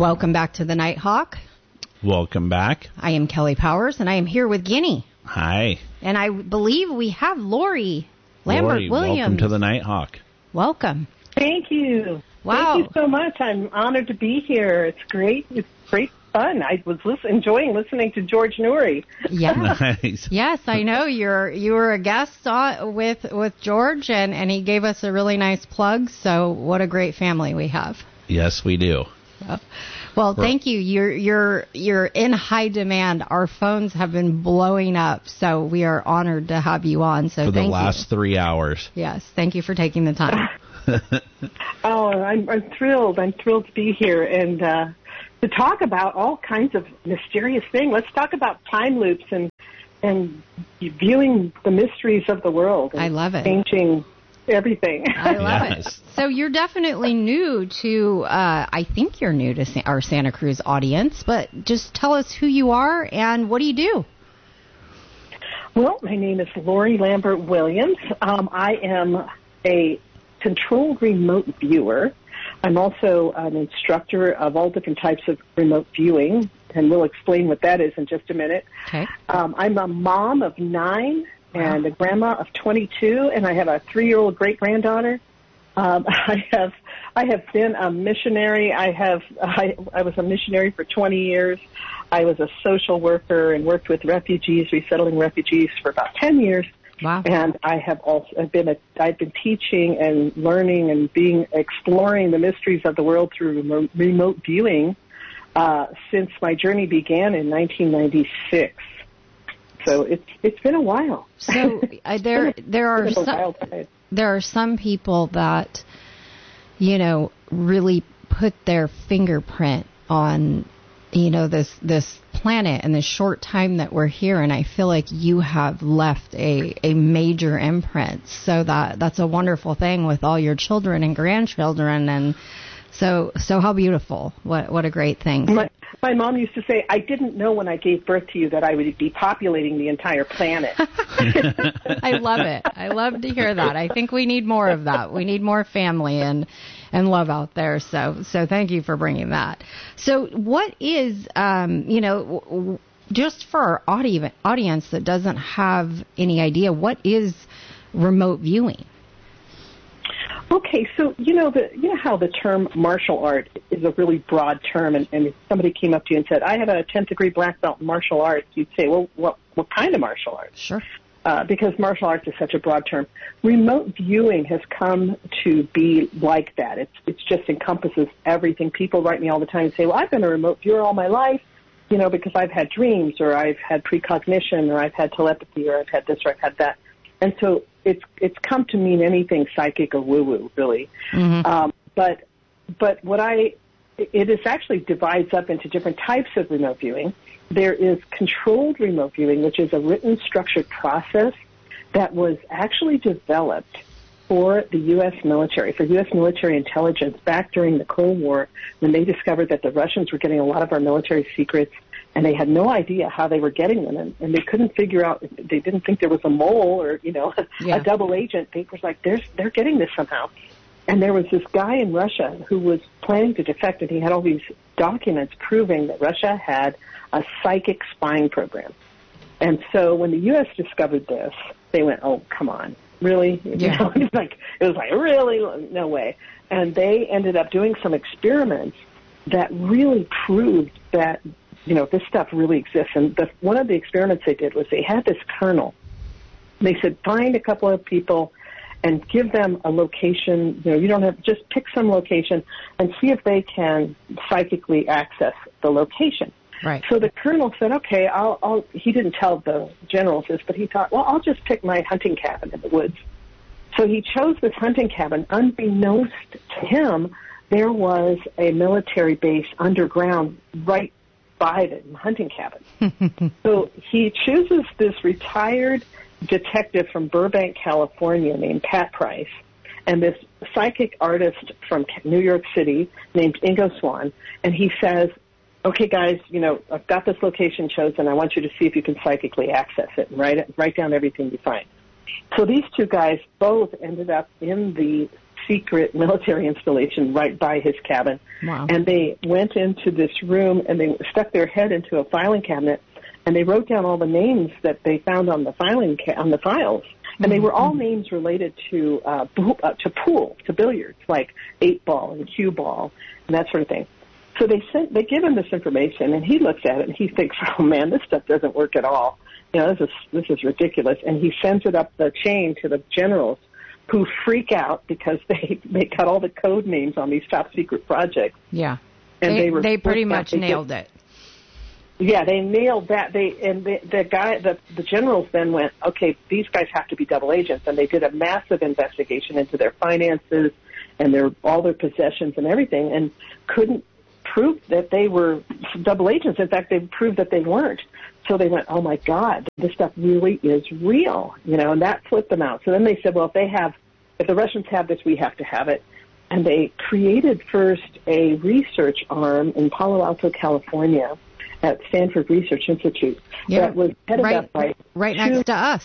Welcome back to the Nighthawk. Welcome back. I am Kelly Powers, and I am here with Guinea. Hi. And I believe we have Lori Lambert Williams. Welcome to the Nighthawk. Welcome. Thank you. Wow. Thank you so much. I'm honored to be here. It's great. It's great fun. I was enjoying listening to George Noory. Yeah. Nice. Yes, I know. You were a guest with George, and he gave us a really nice plug. So what a great family we have. Yes, we do. Well, thank you. You're in high demand. Our phones have been blowing up, so we are honored to have you on. So for the thank last 3 hours. Yes, thank you for taking the time. I'm thrilled. I'm thrilled to be here and to talk about all kinds of mysterious things. Let's talk about time loops and viewing the mysteries of the world. I love it. Changing everything. I love it. So you're definitely new to, I think you're new to our Santa Cruz audience, but just tell us who you are and what do you do? Well, my name is Lori Lambert Williams. I am a controlled remote viewer. I'm also an instructor of all different types of remote viewing, and we'll explain what that is in just a minute. Okay. I'm a mom of 9 and a grandma of 22, and I have a 3-year-old great-granddaughter. I have been a missionary. I was a missionary for 20 years. I was a social worker and worked with refugees, resettling refugees for about 10 years. Wow. And I've been teaching and learning and exploring the mysteries of the world through remote viewing since my journey began in 1996. So it's been a while. So there are some people that, really put their fingerprint on, this planet and the short time that we're here. And I feel like you have left a major imprint. So that's a wonderful thing with all your children and grandchildren. And so how beautiful. What a great thing. My mom used to say, I didn't know when I gave birth to you that I would be populating the entire planet. I love it. I love to hear that. I think we need more of that. We need more family and love out there. So thank you for bringing that. So what is, just for our audience that doesn't have any idea, what is remote viewing? Okay, so you know how the term martial art is a really broad term, and if somebody came up to you and said, I have a 10th degree black belt in martial arts, you'd say, well, what kind of martial arts? Sure. Because martial arts is such a broad term. Remote viewing has come to be like that. It just encompasses everything. People write me all the time and say, well, I've been a remote viewer all my life, because I've had dreams, or I've had precognition, or I've had telepathy, or I've had this, or I've had that. And so it's come to mean anything psychic or woo-woo, really. Mm-hmm. But it actually divides up into different types of remote viewing. There is controlled remote viewing, which is a written, structured process that was actually developed for the U.S. military, for U.S. military intelligence back during the Cold War, when they discovered that the Russians were getting a lot of our military secrets, and they had no idea how they were getting them, and they couldn't figure out. They didn't think there was a mole or a double agent. They were like, they're getting this somehow. And there was this guy in Russia who was planning to defect, and he had all these documents proving that Russia had a psychic spying program. And so when the U.S. discovered this, they went, "Oh, come on, really?" Yeah. It was like, really? No way. And they ended up doing some experiments that really proved that this stuff really exists. And one of the experiments they did was they had this colonel. They said, find a couple of people and give them a location. You don't have, just pick some location and see if they can psychically access the location. Right. So the colonel said, okay, he didn't tell the generals this, but he thought, well, I'll just pick my hunting cabin in the woods. So he chose this hunting cabin. Unbeknownst to him, there was a military base underground right by the hunting cabin. So he chooses this retired detective from Burbank, California named Pat Price, and this psychic artist from New York City named Ingo Swan, and he says, okay, guys, I've got this location chosen. I want you to see if you can psychically access it and write down everything you find. So these two guys both ended up in the secret military installation right by his cabin. Wow. And they went into this room and they stuck their head into a filing cabinet and they wrote down all the names that they found on the on the files. And they were all names related to pool, to billiards, like 8-ball and cue ball and that sort of thing. So they give him this information, and he looks at it and he thinks, "Oh man, this stuff doesn't work at all. This is ridiculous." And he sends it up the chain to the generals, who freak out because they cut all the code names on these top secret projects. Yeah, and they pretty much nailed it. Yeah, they nailed that. The generals then went, okay, these guys have to be double agents, and they did a massive investigation into their finances and all their possessions and everything, and couldn't prove that they were double agents. In fact, they proved that they weren't. So they went, oh my God, this stuff really is real, and that flipped them out. So then they said, well, if the Russians have this, we have to have it. And they created first a research arm in Palo Alto, California, at Stanford Research Institute. Yeah, that was headed up by right next to us.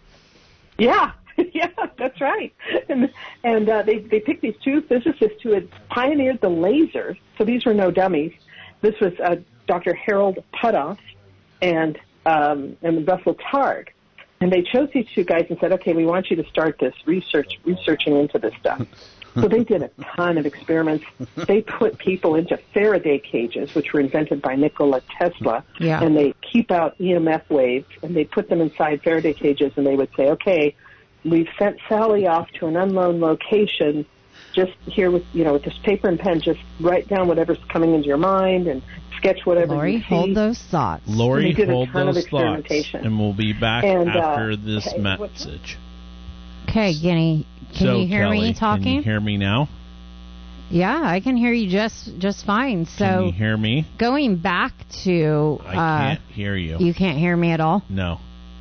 Yeah, yeah, that's right. And they picked these two physicists who had pioneered the laser. So these were no dummies. This was Dr. Harold Puthoff and Russell Targ. And they chose these two guys and said, okay, we want you to start this researching into this stuff. So they did a ton of experiments. They put people into Faraday cages, which were invented by Nikola Tesla, and they keep out EMF waves, and they put them inside Faraday cages, and they would say, okay, we've sent Sally off to an unknown location. Just here with this paper and pen, just write down whatever's coming into your mind and sketch whatever Lori, you see. hold those thoughts. Lori, hold those thoughts, and we'll be back after this message. Okay, Guinea, can you hear Kelly, me talking? Can you hear me now? Yeah, I can hear you just fine. So can you hear me? Going back to... I can't hear you. You can't hear me at all? No.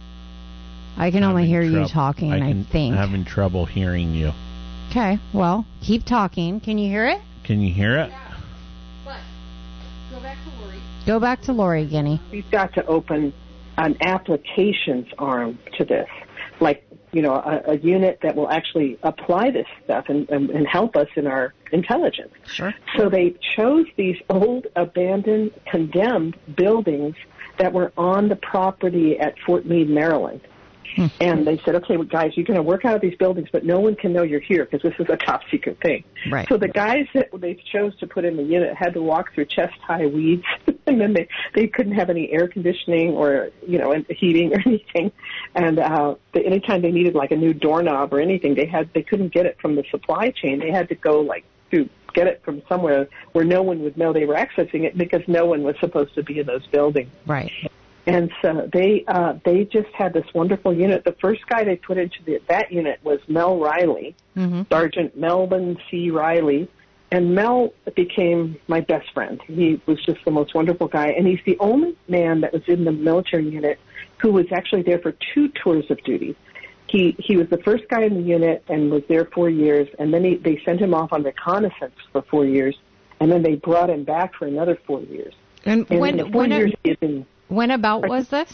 I can only hear you talking, I think. I'm having trouble hearing you. Okay, well, keep talking. Can you hear it? Can you hear it? Yeah. But go back to Lori. Go back to Lori, Guinea. We've got to open an applications arm to this, like, a unit that will actually apply this stuff and help us in our intelligence. Sure. So they chose these old, abandoned, condemned buildings that were on the property at Fort Meade, Maryland. And they said, okay, well, guys, you're going to work out of these buildings, but no one can know you're here because this is a top secret thing. Right. So the guys that they chose to put in the unit had to walk through chest-high weeds, and then they couldn't have any air conditioning or, heating or anything. And anytime they needed like a new doorknob or anything, they couldn't get it from the supply chain. They had to go to get it from somewhere where no one would know they were accessing it because no one was supposed to be in those buildings. Right. And so they just had this wonderful unit. The first guy they put into that unit was Mel Riley, Sergeant Melvin C. Riley. And Mel became my best friend. He was just the most wonderful guy. And he's the only man that was in the military unit who was actually there for 2 tours of duty. He was the first guy in the unit and was there 4 years. And then they sent him off on reconnaissance for 4 years. And then they brought him back for another 4 years. And in the 4 years he had been... When about was this?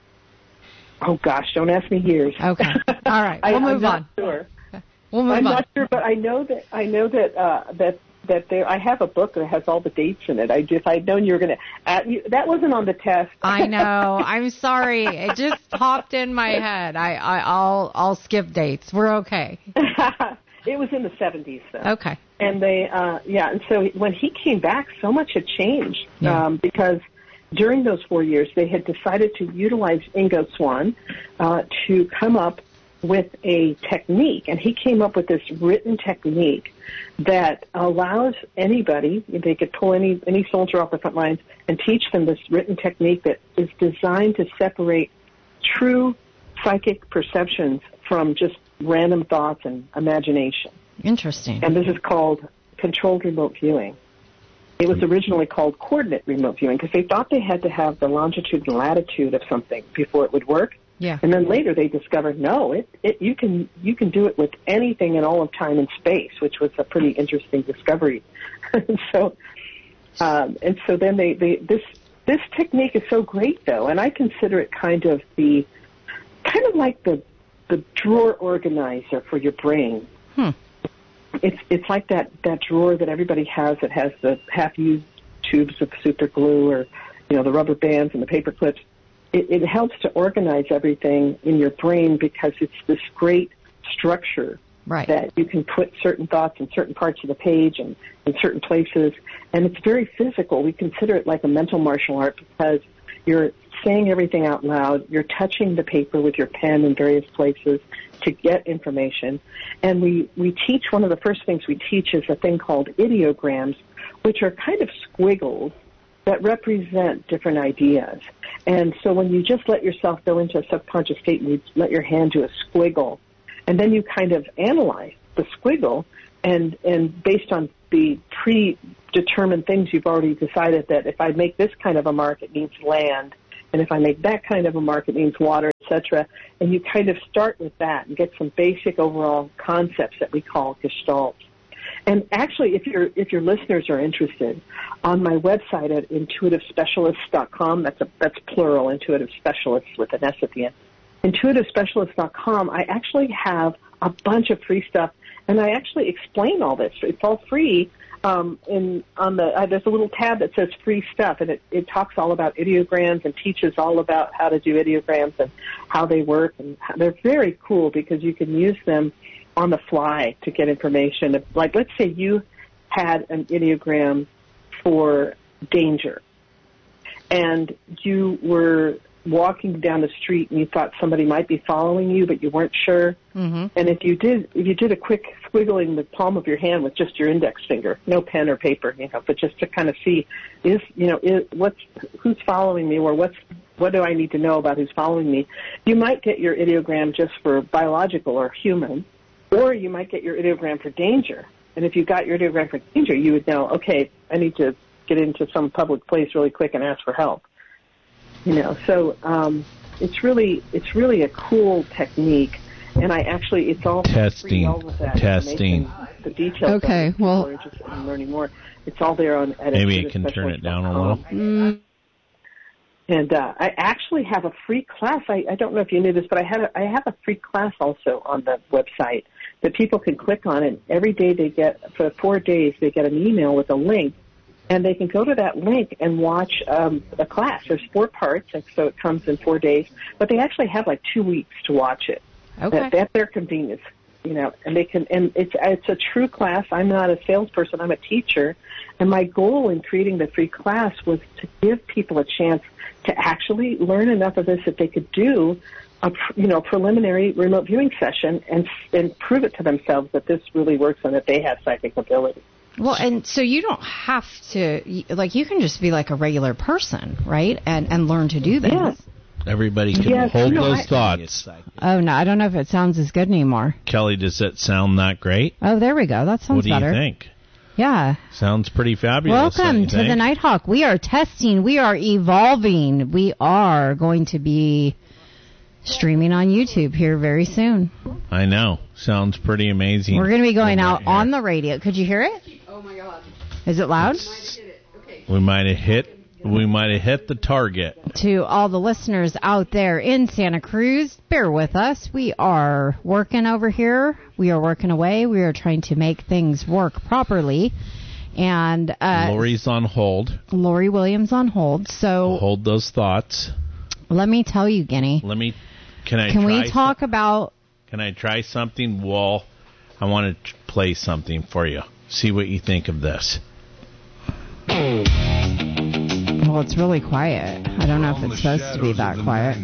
Oh gosh, don't ask me years. Okay, all right, we'll move on. Sure. We'll move on. I'm not sure, but I know that there. I have a book that has all the dates in it. If I'd known you were going to, that wasn't on the test. I know. I'm sorry. It just popped in my head. I'll skip dates. We're okay. It was in the 70s, though. Okay. And and so when he came back, so much had changed because. During those 4 years, they had decided to utilize Ingo Swann to come up with a technique, and he came up with this written technique that allows anybody, they could pull any soldier off the front lines and teach them this written technique that is designed to separate true psychic perceptions from just random thoughts and imagination. Interesting. And this is called controlled remote viewing. It was originally called coordinate remote viewing because they thought they had to have the longitude and latitude of something before it would work. Yeah. And then later they discovered, no, you can do it with anything in all of time and space, which was a pretty interesting discovery. So then this technique is so great though, and I consider it kind of like the drawer organizer for your brain. it's like that drawer that everybody has that has the half-used tubes of super glue, or the rubber bands and the paper clips. It helps to organize everything in your brain because it's this great structure that you can put certain thoughts in certain parts of the page and in certain places. And it's very physical. We consider it like a mental martial art because you're saying everything out loud. You're touching the paper with your pen in various places to get information. And we teach, one of the first things we teach is a thing called ideograms, which are kind of squiggles that represent different ideas. And so when you just let yourself go into a subconscious state and you let your hand do a squiggle, and then you kind of analyze the squiggle, and based on the predetermined things you've already decided that if I make this kind of a mark, it means land, and if I make that kind of a mark, it means water, etc. And you kind of start with that and get some basic overall concepts that we call gestalt. And actually, if your listeners are interested, on my website at intuitivespecialists.com, that's plural, intuitive specialists with an S at the end, intuitivespecialists.com, I actually have a bunch of free stuff, and I actually explain all this. It's all free. There's a little tab that says free stuff, and it talks all about ideograms and teaches all about how to do ideograms and how they work. And they're very cool because you can use them on the fly to get information. Like, let's say you had an ideogram for danger, and you were walking down the street and you thought somebody might be following you, but you weren't sure. Mm-hmm. And if you did a quick squiggling the palm of your hand with just your index finger, no pen or paper, but just to kind of see who's following me, or what do I need to know about who's following me, you might get your ideogram just for biological or human, or you might get your ideogram for danger. And if you got your ideogram for danger, you would know, okay, I need to get into some public place really quick and ask for help. So it's really a cool technique, and it's all testing. All of that the details. Okay, well, are interested in learning more. It's all there on. Maybe it can turn it down a little. And I actually have a free class. I don't know if you knew this, but I have a free class also on the website that people can click on, and every day for 4 days, they get an email with a link. And they can go to that link and watch a class. There's 4 parts, and so it comes in 4 days. But they actually have like 2 weeks to watch it. Okay. At their convenience, And they can. And it's a true class. I'm not a salesperson. I'm a teacher. And my goal in creating the free class was to give people a chance to actually learn enough of this that they could do a preliminary remote viewing session and prove it to themselves that this really works and that they have psychic ability. Well, and so you don't have to, you can just be like a regular person, right? And learn to do this. Yes. Everybody can hold those thoughts. Oh, no, I don't know if it sounds as good anymore. Kelly, does that sound not great? Oh, there we go. That sounds better. What do you think? Yeah. Sounds pretty fabulous. Welcome to the Nighthawk. We are testing. We are evolving. We are going to be streaming on YouTube here very soon. I know. Sounds pretty amazing. We're going to be going out on the radio. Could you hear it? Oh, my God. Is it loud? We might have hit the target. To all the listeners out there in Santa Cruz, bear with us. We are working over here. We are working away. We are trying to make things work properly. And Lori's on hold. Lori Williams on hold. So hold those thoughts. Let me tell you, Guinea. Can we talk about? Can I try something? Well, I want to play something for you. See what you think of this. Well, it's really quiet. I don't know if it's supposed to be that quiet.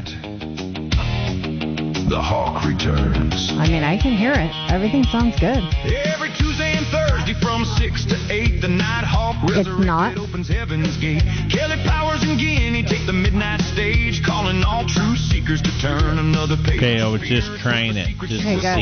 The Hawk returns. I mean, I can hear it. Everything sounds good. Every Tuesday and Thursday from 6 to 8, the Nighthawk Resurrected opens Heaven's Gate. Kelly Powers and Guinea take the midnight stage, calling all true seekers to turn another page. Okay, I was just trying it. Just to see